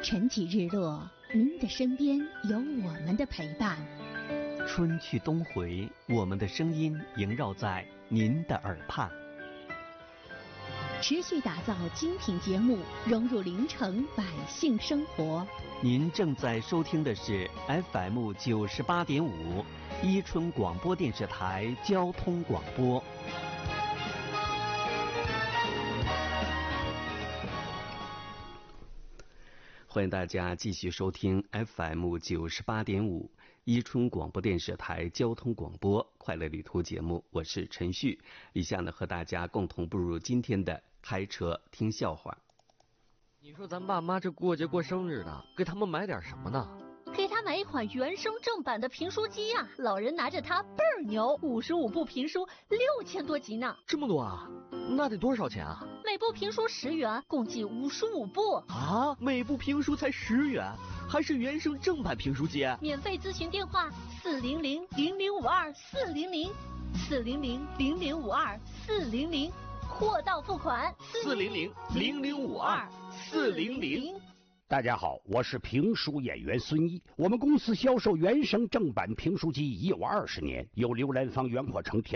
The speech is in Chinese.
晨起日落，您的身边有我们的陪伴。 春去冬回，我们的声音萦绕在您的耳畔。 持续打造精品节目，融入临城百姓生活。 您正在收听的是 FM 98.5伊春广播电视台交通广播。欢迎大家继续收听 FM 98.5伊春广播电视台交通广播快乐旅途节目，我是陈旭。以下呢，和大家共同步入今天的开车听笑话。 你说咱爸妈这过节过生日的，给他们买点什么呢？ 给他买一款原声正版的评书机啊，老人拿着它倍儿牛，55部评书6000多集呢。 这么多啊？那得多少钱啊？ 每部评书10元，共计55部啊！每部评书才10元，还是原声正版评书机？ 免费咨询电话400-0052-400，400-0052-400，货到付款 400-0052-400。 大家好，我是评书演员孙一。我们公司销售原声正版评书机已有20年，有刘兰芳、袁阔成、